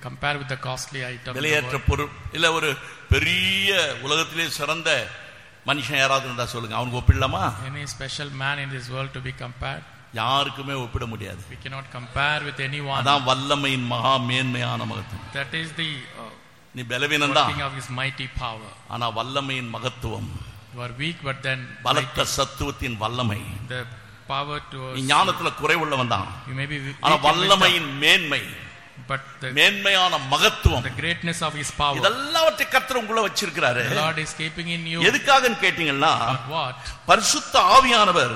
compare with the costly item. விலையேற்ற பொருள் இல்ல ஒரு பெரிய உலகத்திலே சிறந்த மனுஷன் யாராவது இருந்தா சொல்லுங்க, அவனுக்கு ஒப்பிடலாமா? Any special man in this world to be compared? யாருக்குமே ஒப்பிட முடியாது. We cannot compare with anyone. அதான் வல்லமையின் மகா மேன்மையான மகத்துவம். That is the நீ பலவீனன்தான், working of his mighty power. ஆனா வல்லமையின் மகத்துவம், You are weak but then பலத்த சத்துவத்தின் வல்லமை. the power to நீ ஞானத்துல குறைவுள்ளவன் தான், you may be weak, ஆனா வல்லமையின் மேன்மை, but the மேன்மையான மகத்துவம், the greatness of his power, இதெல்லாவற்றை கர்த்தர் உங்களை வச்சிருக்கிறாரு. the Lord is keeping in you. எதுக்காகன்னு கேட்டீங்கன்னா, What? பரிசுத்த ஆவியானவர்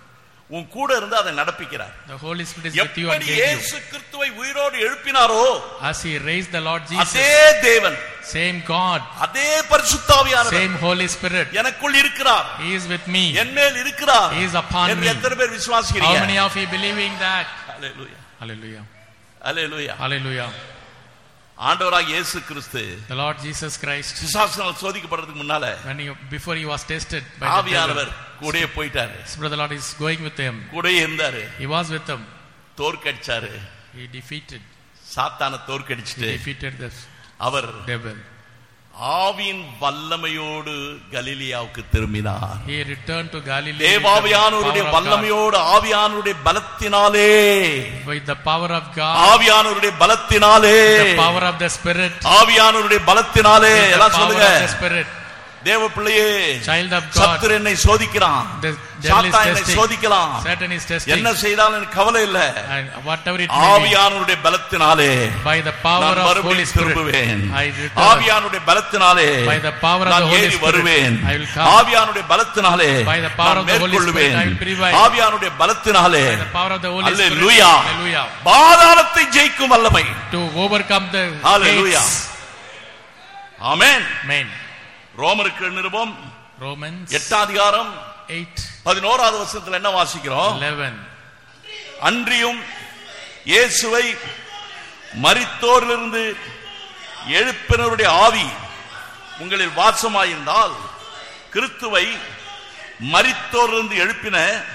உன் கூட இருந்து அதை நடப்பிக்கிறார். The Holy Spirit is with you and எப்படி guides இயேசு கிறிஸ்துவை உயிரோடு எழுப்பினாரோ, as he raised the Lord Jesus, அதே தேவன், same God, அதே பரிசுத்த ஆவியானவர் same Holy Spirit, எனக்குள் இருக்கிறார், he is with me, என் மேல் இருக்கிறார். he is upon me. எத்தனை பேர் விசுவாசிக்கிறீங்க? How many of you believing that? Hallelujah, Hallelujah, hallelujah. hallelujah. ஆண்டவராகிய இயேசு கிறிஸ்து The Lord Jesus Christ, பிசாசினால் சோதிக்கப்படுறதுக்கு முன்னால before he was tested by the devil, ஆவியானவர் கூடயே போயிட்டாரு, the Spirit of the Lord is going with him, கூடயே இருந்தாரு, he was with him, தோற்கடிச்சாரு, he defeated சாத்தானை தோற்கடிச்சிட்டு the அவர் devil. ஆவியின் வல்லமையோடு கலிலியாவுக்கு திரும்பினார். He returned to Galilee தேவாவியானவருடைய வல்லமையோடு, ஆவியானவருடைய பலத்தினாலே, with the power of God, ஆவியானவருடைய பலத்தினாலே, the power of the Spirit, ஆவியானவருடைய பலத்தினாலே, எல்லாம் சொல்லுங்க. the Spirit. தேவ பிள்ளையே, Child of God, சத்துரு என்னை சோதிக்கிறான், the devil is சாத்தான் என்னை testing, சோதிக்கலாம், Satan is testing, என்ன செய்தாலும் எனக்கு கவலை இல்லை, and whatever it may be, ஆவியானவருடைய பலத்தினாலே by the power of Holy Spirit, I return, ஆவியானவருடைய பலத்தினாலே by the power of the Holy Spirit, வருவேன், I will come, ஆவியானவருடைய பலத்தினாலே by the power of the Holy Spirit, I will prevail, ஆவியானவருடைய பலத்தினாலே, by the power of the Holy Spirit, hallelujah, hallelujah, பாதாளத்தை ஜெயிக்கும் வல்லமை, to overcome the hallelujah, gates. Amen. Amen. ரோமருக்கு நிருபம் Romans 8 அதிகாரம் 8:11, 11 வசனத்துல என்ன வாசிக்கிறோம்? 11. அன்றியும் இயேசுவை மரித்தோரிலிருந்து எழுப்பினருடைய ஆவி உங்களில் வாசமாயிருந்தால், கிறிஸ்துவை மரித்தோரிலிருந்து எழுப்பின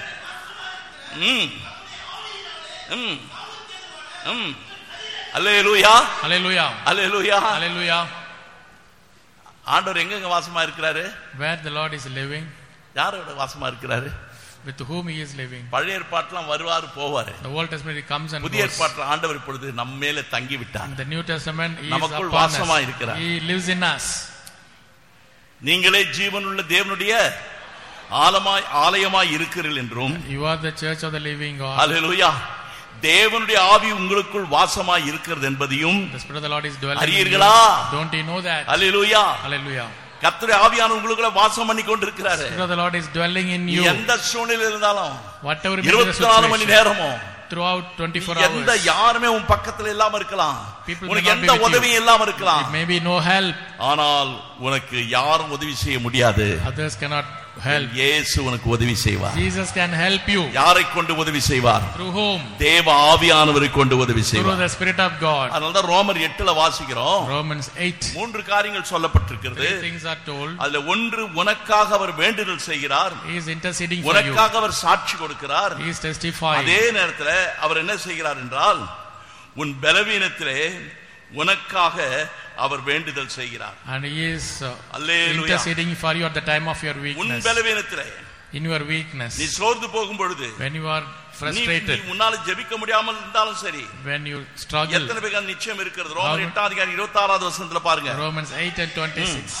அல்லேலூயா, Hallelujah, அல்லேலூயா, hallelujah. ஆண்டவர் எங்க வாசமா இருக்கிறாரு? Where the Lord is living, யாரோட வாசமா இருக்கிறாரு? with whom he is living. பழைய ஏற்பாட்டுலாம் வருவாரு போவாரு, The Old Testament he comes and புதிய goes. ஏற்பாட்டுல ஆண்டவர் இப்பொழுது நம்ம மேல தங்கி விட்டார். In the New Testament he is நமக்குள் upon வாசமா us. இருக்கிறார். He lives in us. நீங்களே ஜீவனுள்ள தேவனுடைய ஆலயமாய் இருக்கிறீர்கள் என்றும், You are the church of the living God. ஹல்லேலூயா, தேவனுடைய ஆவி உங்களுக்குள் வாசமாய் இருக்கிறது என்பதையும் The Spirit of the Lord is dwelling in you. அறியீர்களா? Don't you know that? Hallelujah, Hallelujah. கர்த்தருடைய ஆவியானவர் உங்களுக்குள்ள வாசம் பண்ணி கொண்டிருக்கிறாரு. The Spirit of the Lord is dwelling in you. எந்த சூழ்நிலையில் இருந்தாலும், Whatever may be the 24 money situation, நேரமும், throughout 24 எந்த hours. யாருமே உன் பக்கத்துல இல்லாம இருக்கலாம், People may உனக்கு not be எந்த with you. உதவியும் இல்லாம இருக்கலாம், It may be no help. ஆனால் உனக்கு யாரும் உதவி செய்ய முடியாது. Others cannot help. இயேசு உனக்கு உதவி செய்வார். Jesus can help you. யாரை கொண்டு உதவி செய்வார்? Through whom? தேவ ஆவியானவரை கொண்டு உதவி Through செய்வார். the Spirit of God. அதனாலதான் ரோமர் 8 வாசிக்கிறோம். Romans 8. 3 காரியங்கள் சொல்லப்பட்டிருக்கிறது. 3 things are told. அதுல ஒன்று, உனக்காக அவர் வேண்டுதல் செய்கிறார், He is interceding for you. உனக்காக அவர் சாட்சி கொடுக்கிறார். He is testifying. அதே நேரத்தில் அவர் என்ன செய்கிறார் என்றால், உன் பலவீனத்திலே உனக்காக அவர் வேண்டுதல் செய்கிறார். And he is Hallelujah. interceding for you at the time of your உன் weakness. பலவீனத்திலே, In your weakness. நீ சோர்ந்து போகும் பொழுது, When you are நீ frustrated. முன்னால ஜெபிக்க முடியாமல் இருந்தாலும் சரி, When you struggle. எத்தனை பேருக்கு நிச்சயம் இருக்கிறது? ரோமர் 8 அதிகாரம் 26 வசனத்துல பாருங்க. Romans 8:26.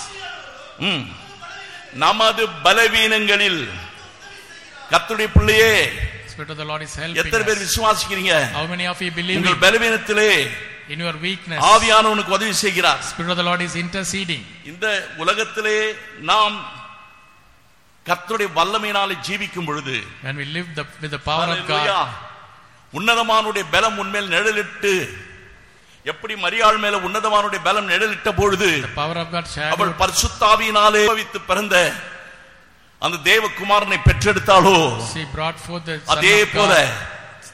நமது பலவீனங்களில் கர்த்தருடைய பிள்ளையே, Spirit of the Lord is helping எத்தனை பேர் us. விசுவாசிக்கிறீங்க? How many of you believe உங்கள் பலவீனத்திலே in your weakness? ஆவியானவர் உனக்கு உதவி செய்கிறார். Spirit of the Lord is interceding. இந்த உலகத்திலே நாம் கர்த்தருடைய வல்லமையினாலே ஜீவிக்கும் பொழுது, When we live with the power of God. உன்னதமானுடைய பலம் உன்மேல் நிழலிட்டு, எப்படி மரியாள் மேல உன்னதமானுடைய பலம் நிழலிட்ட பொழுது The power of God shadowed. அவள் பரிசுத்த ஆவியினாலே உபவித்து பிறந்த அந்த தேவகுமாரனை பெற்றெடுத்தாளோ, She brought forth the Son அதே of போல God.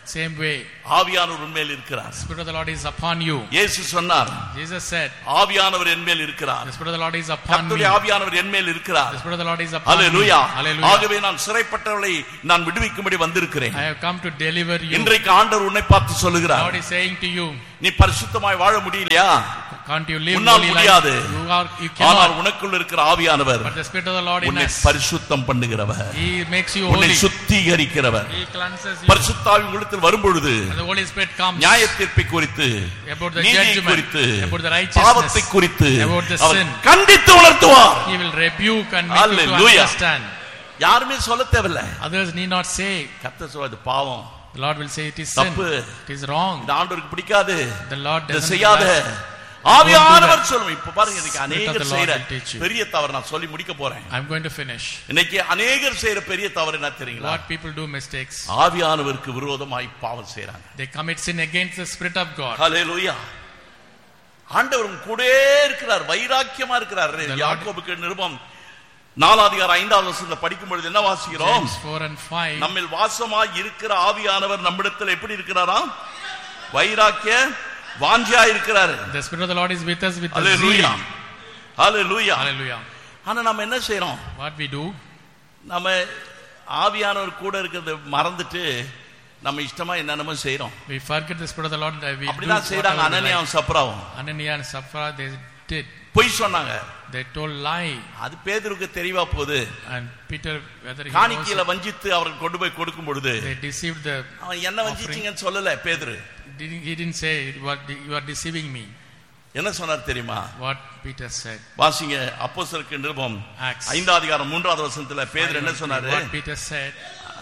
Same way, ஆவியானவர் உன்மேல் இருக்கிறார். the Spirit of the Lord is upon you. இயேசு சொன்னார், Jesus said, ஆவியானவர் என்மேல் இருக்கிறார். the Spirit of the Lord is upon me. கர்த்தருடைய ஆவியானவர் என்மேல் இருக்கிறார். The Spirit of the Lord is upon me. Hallelujah. Hallelujah. ஆகவே நான் சிறைப்பட்டவர்களை நான் விடுவிக்கும்படி வந்திருக்கிறேன். I have come to deliver you. இன்றைக்கு ஆண்டவர் உன்னை பார்த்து சொல்லுகிறார், God is saying to you, நீ பரிசுத்தமாய் வாழ முடியலையா? can't you live உன்னால் holy முடியாது. life? You ஆனால் cannot. உனக்குள்ள இருக்கிற ஆவியானவர் But the Spirit of the Lord in உன்னை us, பரிசுத்தம் பண்ணுகிறவர், He makes you உன்னை holy. சுத்திகரிக்கிறவர். He cleanses you. பரிசுத்த ஆவி உங்களிடத்தில் வரும்பொழுது And the Holy Spirit comes நியாயத்தீர்ப்பை குறித்து, about the நீதியை judgment, குறித்து, about the பாவத்தை righteousness, குறித்து about the அவர் sin. கண்டித்து உணர்த்துவார். He will rebuke and make you to Hallelujah. understand. யாருமே சொல்ல தேவையில்லை. Others need not say. கர்த்தர் சொல்றது பாவம், The Lord will say it is sin. தப்பு, It is wrong. இந்த ஆண்டவருக்கு பிடிக்காது, The Lord இதை doesn't செய்யாத. like. ஆவியானவர் சொல்லும். இப்ப பாருங்க, இன்னைக்கு Spirit of அநேகர் the Lord செய்யற will teach you. பெரிய தவறு நான் சொல்லி முடிக்க போறேன். I'm going to finish. இன்னைக்கு அநேகர் செய்யற பெரிய தவறு என்ன தெரியுங்களா? What people do mistakes. ஆவியானவருக்கு விரோதமாய் பாவம் செய்றாங்க. They commit sin against the Spirit of God. ஹalleluya. ஆண்டவர் கூடவே இருக்கிறார், வைராக்கியமா இருக்கிறார். யாக்கோபுக்கு நிருபம் 4:5 படிக்கும் பொழுது என்ன வாசிக்கிறோம்? James 4 and 5. நம்மில் வாசமாய் இருக்கிற ஆவியானவர் நம்மிடத்தில் எப்படி இருக்கிறாராம்? வைராக்கிய வாஞ்சையா இருக்கிறார். The Spirit of the Lord is with us with the hallelujah. zeal. Hallelujah. Hallelujah. ஆனா நம்ம என்ன செய்றோம்? What we do? நம்ம ஆவியானவர் கூட இருக்கிறத மறந்துட்டு நம்ம இஷ்டமா என்னென்னமோ செய்றோம். We forget the Spirit of the Lord and we do அப்படிதான் செய்றாங்க அனனியாவும் சப்ராவும். Ananias and Sapphira, they did. பொய் சொன்னாங்க. They told lie. அது பேதுருக்கு தெரியவா போகுது. And Peter, whether he காணிக்கையில knows, வஞ்சித்து அவர்கள் கொண்டு போய் கொடுக்கும் பொழுது they deceived the அவன் என்ன வஞ்சிச்சீங்கன்னு சொல்லல பேதுரு. He didn't say you are deceiving me. என்ன சொன்னார் தெரியுமா? What Peter said. வாசிங்க அப்போஸ்தலர் நிருபம் Acts 5:3 பேதுரு என்ன சொன்னாரு? What Peter said.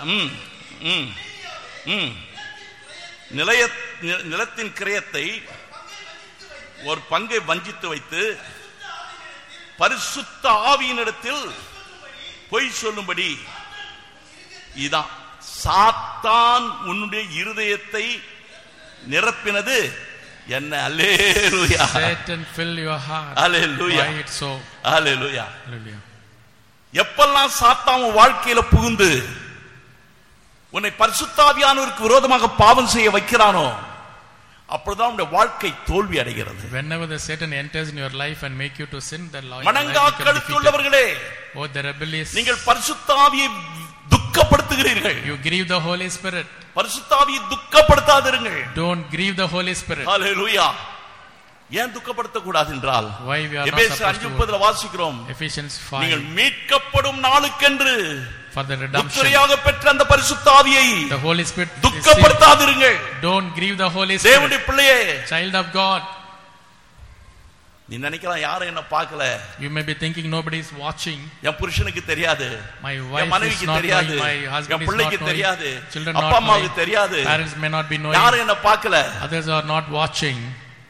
நிலத்தின் கிரயத்தை ஒரு பங்கை வஞ்சித்து வைத்து பரிசுத்த ஆவியினிடத்தில் பொய் சொல்லும்படி. இதான் சாத்தான் உன்னுடைய இருதயத்தை நிரப்பினது என்ன? அல்லேலூயா. Satan fill your heart. Hallelujah. Why it so? Hallelujah. Hallelujah. எப்பெல்லாம் சாத்தான் வாழ்க்கையில புகுந்து உன்னை பரிசுத்த ஆவியானவருக்கு விரோதமாக பாவம் செய்ய வைக்கிறானோ அப்பொழுதுதான் உன்னுடைய வாழ்க்கை தோல்வி அடைகிறது. Whenever the Satan enters in your life and make you to sin, the life மனங்காக்கழுத்துள்ளவர்களே, oh the rebellious, நீங்கள் பரிசுத்த ஆவியை துக்கப்படுத்துகிறீர்கள். you grieve the Holy Spirit. பரிசுத்த ஆவியை துக்கப்படுத்தாதிருங்கள். Don't grieve the Holy Spirit. ஹalleluya. ஏன் துக்கப்படுத்த கூடாது என்றால் why we are not எபேசியர் supposed to 5:30 வாசிக்கிறோம். Ephesians 5 நீங்கள் மீட்கப்படும் நாளுக்கென்று for the redemption முத்திரையாக பெற்ற அந்த பரிசுத்த ஆவியை the Holy Spirit துக்கப்படுத்தாதிருங்கள். don't grieve the Holy Spirit. தேவனுடைய பிள்ளையே, child of God, நீ நினைக்கலாம் யாரும் என்ன பார்க்கல. you may be thinking nobody is watching. என் புருஷனுக்கு தெரியாது, my என் wife is மனைவிக்கு not தெரியாது, knowing, my husband N is not பிள்ளைக்கு knowing, தெரியாது, children அப்பா not அம்மாவுக்கு knowing, தெரியாது, parents may not be knowing, யாரும் என்ன பார்க்கல. others are not watching.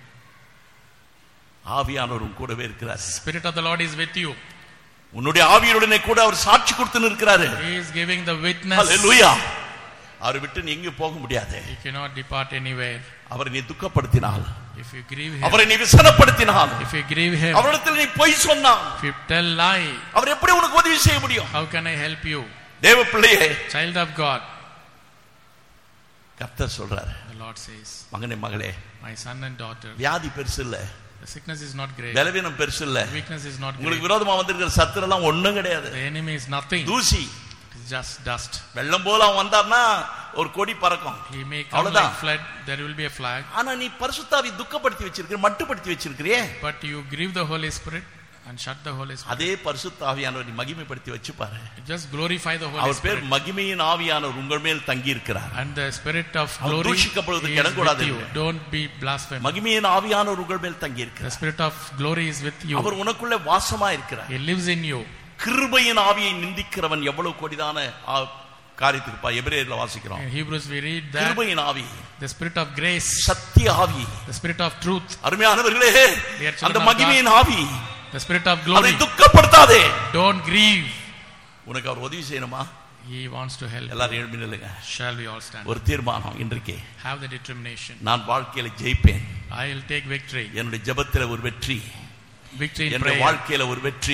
ஆவியானவரும் கூடவே இருக்கிறார். Spirit of the Lord is with you. உன்னுடைய ஆவியுடனே கூட அவர் சாட்சி கொடுத்து நிற்கிறாரு. He is giving the witness. ஹalleluya. அவரை விட்டு நீ எங்கேயும் போக முடியாது. You cannot depart anywhere. அவரை நீ துக்கப்படுத்தினால், if you grieve him, அவரை நீ விசனப்படுத்தினால், if you grieve him, அவரிடத்தில் நீ பொய் சொன்னால், if you tell lie, அவர் எப்படி உனக்கு உதவி செய்ய முடியும்? how can I help you? தேவ பிள்ளையே, child of God, கர்த்தர் சொல்றார், the Lord says, மகனே மகளே, my son and daughter, வியாதி பெருசு இல்ல, the sickness is not great, பலவீனம் பெருசு இல்ல, weakness is not great, உங்களுக்கு விரோதமா வந்திருக்கிற சத்துரு எல்லாம் ஒண்ணும் கிடையாது. the enemy is nothing, தூசி, it is just dust. வெள்ளம் போல அவன் வந்தார்னா ஒரு கொடி பறக்கும், he may come like flood, there will be a flag. ஆனா நீ பரிசுத்தாவி துக்கப்படுத்தி வச்சிருக்கிற, மட்டுப்படுத்தி வச்சிருக்கிறியே, but you grieve the Holy Spirit and shut the Holy Spirit. அதே பரிசுத்த ஆவியானவர் நீ மகிமைப்படுத்தி வச்சு பாரு. just glorify the Holy அவர் பேர் Spirit. மகிமையின் ஆவியானவர் உங்கள் மேல் தங்கி இருக்கிறார். and the Spirit of our glory தூஷிக்கப்படுவதற்கு is இடம் with கூடாது. you. don't be blasphemous. மகிமையின் ஆவியானவர் உங்கள் மேல் தங்கி the இருக்கிறார். Spirit of glory is with you. அவர் உனக்குள்ளே வாசமா இருக்கிறார். he lives in you. கிருபையின் ஆவியை நிந்திக்கிறவன் எவ்வளவு கொடிதான காரியத்துக்கு எபிரேயர்ல வாசிக்கிறோம். in Hebrews we read that கிருபையின் ஆவி, the Spirit of grace, சத்திய ஆவி, the Spirit of truth, அருமையானவர்களே, அந்த மகிமையின் ஆவி, the Spirit of அவரை glory, துக்கப்படுத்தாதே. don't grieve. உனக்கு அவர் உதவி செய்யணுமா? he wants to help. எல்லாரும் எழுப்பி நில்லுங்க. shall we all stand? ஒரு தீர்மானம் இன்றைக்கு, have the determination, நான் வாழ்க்கையில ஜெயிப்பேன். I will take victory. என்னுடைய ஜெபத்தில ஒரு வெற்றி, victory in என்னுடைய prayer, வாழ்க்கையில ஒரு வெற்றி,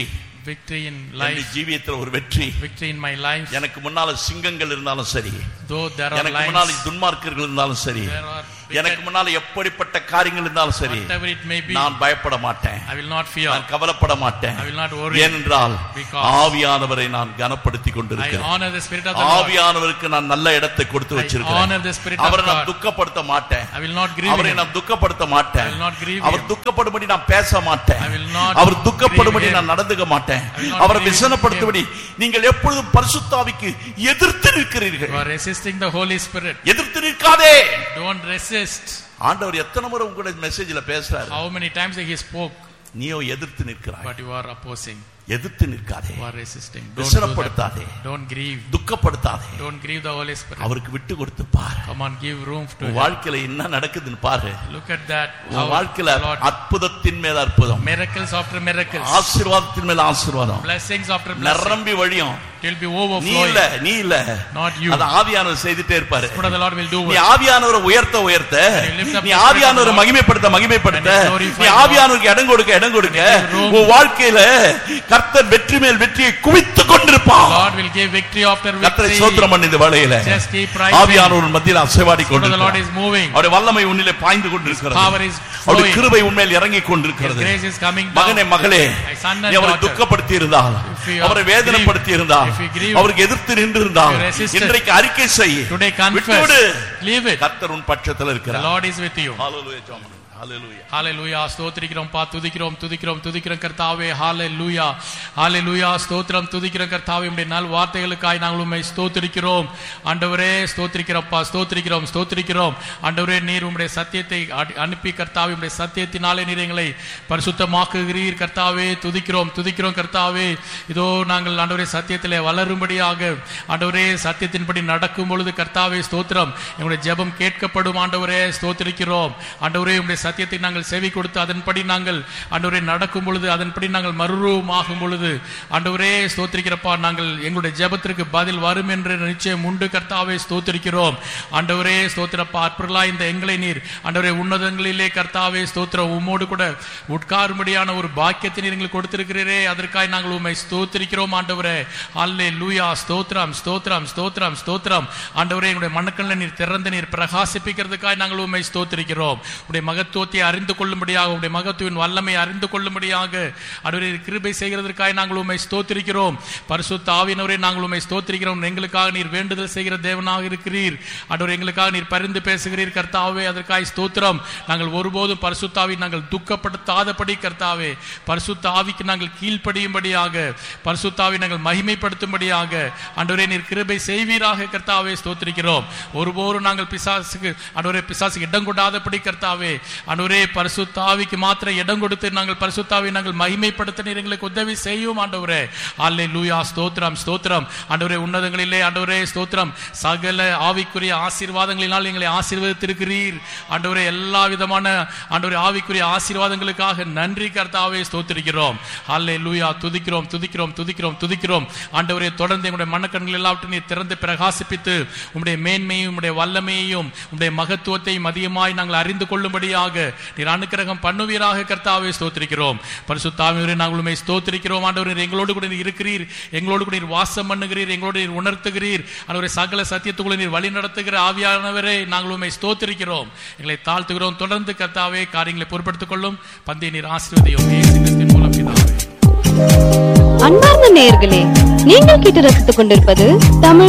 victory in என் life, ஜீவியத்தில் ஒரு வெற்றி. victory in my life. எனக்கு முன்னால சிங்கங்கள் இருந்தாலும் சரி, Though there are எனக்கு முன்னால lions, துன்மார்க்கர்கள் இருந்தாலும் சரி, there are எனக்கு முன்னால எப்படிப்பட்ட காரியங்கள் இருந்தாலும் சரி, whatever it may be, நான் பயப்பட மாட்டேன், I will not fear, நான் கவலைப்பட மாட்டேன். I will not worry, ஏனென்றால் because ஆவியானவரை நான் கனப்படுத்தி I கொண்டிருக்கிறேன். honor the Spirit of the Lord. ஆவியானவருக்கு நான் நல்ல இடத்தை கொடுத்து I வச்சிருக்கிறேன். honor the Spirit of அவரை நான் God. துக்கப்படுத்த மாட்டேன், I will not grieve அவரை him. நான் துக்கப்படுத்த மாட்டேன், I will not grieve our him. துக்கப்படும்படி நான் பேச மாட்டேன், I will not our துக்கப்படும்படி grieve him. நான் நடந்துக்க மாட்டேன், I will not அவரை grieve விசனப்படுத்தும்படி. நீங்கள் எப்பொழுதும் பரிசுத்த ஆவிக்கு எதிர்த்து நிற்கிறீர்கள். You are resisting the Holy Spirit. எதிர்த்து நிற்காதே. Don't resist. ஆண்டவர் எத்தனை முறை உங்களுடைய மெசேஜ்ல பேசுறாரு, How many times he spoke, நீயோ எதிர்த்து நிற்கிறாய். but you are opposing. எதிர்த்து நிற்காதே, You are resisting. Don't do that. விசனப்படுத்தாதே, Don't grieve. துக்கப்படுத்தாதே, Don't grieve the Holy Spirit. அவருக்கு விட்டு கொடுத்து பாரு. Come on, give room to உன் him. வாழ்க்கையில என்ன நடக்குதுன்னு பாரு. Look at that. உன் வாழ்க்கையில Lord, அற்புதத்தின் மேல அற்புதம், miracles after miracles, ஆசீர்வாதத்தின் மேல ஆசீர்வாதம் blessings after blessings. நிரம்பி வழியும். It will be நீ overflowing. இல்ல, நீ இல்ல, Not you. அது ஆவியானவர் செய்துட்டே இருப்பாரு. Spirit of the Lord will do நீ it. ஆவியானவரை உயர்த்த உயர்த்த, When you lift up நீ the Spirit ஆவியானவரை of the Lord, மகிமைப்படுத்த மகிமைப்படுத்த, when you glorify நீ God, ஆவியானவருக்கு இடம் கொடுக்க இடம் கொடுக்க, when you give room, உன் வாழ்க்கையில கர்த்தர் வெற்றி மேல் வெற்றியை குவித்துக் கொண்டிருப்பார். God will give victory after கர்த்தரை victory. ஸ்தோத்திரம் பண்ணு. இந்த வேளையில Just keep praising. ஆவியானவர் மத்தியில் அசைவாடி Spirit of the Lord கொண்டிருக்கிறார். is moving. அவருடைய வல்லமை உன்னிலே பாய்ந்து கொண்டிருக்கிறது. Power is அவருடைய flowing. கிருபை உன்மேல் இறங்கி His கொண்டிருக்கிறது. grace is coming மகனே down. மகளே, My son and நீ அவரை daughter, துக்கப்படுத்தி இருந்தால், if you அவரை வேதனைப்படுத்தி grieve, இருந்தால், if you grieve, அவருக்கு எதிர்த்து நின்று இருந்தால், if you resisted, இன்றைக்கு அறிக்கை செய், today விட்டுவிடு. confess, leave it. கர்த்தர் உன் பட்சத்தில் The இருக்கிறார். Lord is with you. ஹalleluya ஜெபம். ஹalleluya. ஹalleluya. ஸ்தோத்திரிக்கிறோம் பா, துதிக்கிறோம் துதிக்கிறோம் துதிக்கிறோம் கர்த்தாவே. ஹalleluya. ஹalleluya. ஸ்தோத்திரம் துதிக்கிறோம் கர்த்தாவே. உம்முடைய நல் வார்த்தைகளுக்காய் நாங்கள் உம்மை ஸ்தோத்திரிக்கிறோம் ஆண்டவரே. ஸ்தோத்திரிக்கிறோம்ப்பா, ஸ்தோத்திரிக்கிறோம் ஸ்தோத்திரிக்கிறோம் ஆண்டவரே. நீர் உம்முடைய சத்தியத்தை அனுப்பி கர்த்தாவே, உம்முடைய சத்தியத்தினாலே நீர் எங்களை பரிசுத்தமாக்குகிறீர் கர்த்தாவே. துதிக்கிறோம் துதிக்கிறோம் கர்த்தாவே. இதோ நாங்கள் ஆண்டவரே சத்தியத்திலே வளரும்படியாக ஆண்டவரே சத்தியத்தின்படி நடக்கும் பொழுது கர்த்தாவே ஸ்தோத்திரம், எங்களுடைய ஜெபம் கேட்கப்படும் ஆண்டவரே. ஸ்தோத்திரிக்கிறோம் ஆண்டவரே. உம்முடைய சத்தியத்தை நாங்கள் செவி கொடுத்து அதன்படி நாங்கள் ஆண்டவரே நடக்கும் பொழுது, அதன்படி நாங்கள் மறுரூபமாகும் பொழுது ஆண்டவரே ஸ்தோத்திரிக்கிறப்பா, நாங்கள் எங்களுடைய ஜெபத்திற்கு பதில் வரும் என்ற நிச்சயம் உண்டு கர்த்தாவே. ஸ்தோத்திரிக்கிறோம் ஆண்டவரே. ஸ்தோத்திரப்பா, அற்புதலா இந்த எங்களை நீர் ஆண்டவரே உன்னதங்களிலே கர்த்தாவே ஸ்தோத்திரம் உம்மோடு கூட உட்காரும்படியான ஒரு பாக்கியத்தை நீர் எங்களுக்கு கொடுத்திருக்கிறீரே, அதற்காக நாங்கள் உம்மை ஸ்தோத்திரிக்கிறோம் ஆண்டவரே. அல்லேலூயா. ஸ்தோத்திரம் ஸ்தோத்திரம் ஸ்தோத்திரம் ஸ்தோத்திரம் ஆண்டவரே. எங்களுடைய மனக்கண்ணில் நீர் திறந்து நீர் பிரகாசிப்பிக்கிறதுக்காக நாங்கள் உம்மை ஸ்தோத்திரிக்கிறோம். உடைய மகத்துவத்தை அறிந்து கொள்ளும்படியாக, உடைய மகத்துவின் வல்லமை அறிந்து கொள்ளும்படியாக ஆண்டவரே கிருபை செய்கிறதற்காக நாங்கள் உம்மை ஸ்தோத்திரிக்கிறோம். பரிசுத்த ஆவியானவரே, நாங்கள் உம்மை ஸ்தோத்திரிக்கிறோம். எங்களுக்காக நீர் வேண்டுதல் செய்கிற தேவனாக இருக்கிறீர் ஆண்டவரே. எங்களுக்காக நீர் பரிந்து பேசுகிறீர் கர்த்தாவே, அதற்காக ஸ்தோத்திரம். நாங்கள் ஒருபோதும் பரிசுத்த ஆவியை நாங்கள் துக்கப்படுத்தாதபடி கர்த்தாவே, பரிசுத்த ஆவிக்கு நாங்கள் கீழ்ப்படியும்படியாக, பரிசுத்த ஆவியை நாங்கள் மகிமைப்படுத்தும்படியாக ஆண்டவரே நீர் கிருபை செய்வீராக கர்த்தாவே. ஸ்தோத்திரிக்கிறோம். ஒருபோதும் நாங்கள் பிசாசுக்கு ஆண்டவரே பிசாசுக்கு இடம் கொடாதபடி கர்த்தாவே ஆண்டவரே பரிசுத்த ஆவிக்கு மாத்திரம் இடம் கொடுத்து நாங்கள் பரிசுத்த ஆவியை நாங்கள் மகிமைப்படுத்த நீர் எங்களுக்கு உதவி செய்யும் ஆண்டவரே. அல்லேலூயா. ஸ்தோத்திரம் ஸ்தோத்திரம் ஆண்டவரே. உன்னதங்களிலே ஆண்டவரே ஸ்தோத்திரம், சகல ஆவிக்குரிய ஆசீர்வாதங்களினால் எங்களை ஆசீர்வதித்திருக்கிறீர் ஆண்டவரே. எல்லா விதமான ஆண்டவரே ஆவிக்குரிய ஆசீர்வாதங்களுக்காக நன்றி கர்த்தாவே. ஸ்தோத்திரிக்கிறோம். அல்லேலூயா. துதிக்கிறோம் துதிக்கிறோம் துதிக்கிறோம் துதிக்கிறோம் ஆண்டவரே. தொடர்ந்து எங்களுடைய மனக்கண்கள் எல்லாவற்றையும் நீர் திறந்து பிரகாசிப்பித்து உம்முடைய மேன்மையும் உம்முடைய வல்லமையையும் உம்முடைய மகத்துவத்தையும் அதிகமாய் நாங்கள் அறிந்து கொள்ளும்படியாக நீர் அனுக்கிரகம் பண்ணுவீராக கர்த்தாவே. ஸ்தோத்திரிக்கிறோம். பரிசுத்த ஆவியானவரே, நாங்கள் உம்மை ஸ்தோத்திரிக்கிறோம் ஆண்டவரே. எங்களோடு கூட நீர் இருக்கிறீர், எங்களோடு கூட நீர் வாசம் பண்ணுகிறீர், எங்களோடு நீர் உணர்த்துகிறீர் ஆண்டவரே. சகல சத்தியத்துக்குள்ள நீர் வழி நடத்துகிற ஆவியானவரே, நாங்கள் உம்மை ஸ்தோத்திரிக்கிறோம். எங்களை தாழ்த்துகிறோம். தொடர்ந்து கர்த்தாவே காரியங்களை பொறுப்படுத்திக் கொள்ளும். பந்தை நீர் ஆசீர்வதியும் இயேசு கிறிஸ்துவின் மூலம் பிதாவே. அன்பார்ந்த நேயர்களே, நீங்கள் கேட்டு ரசித்துக் கொண்டிருப்பது தமிழ்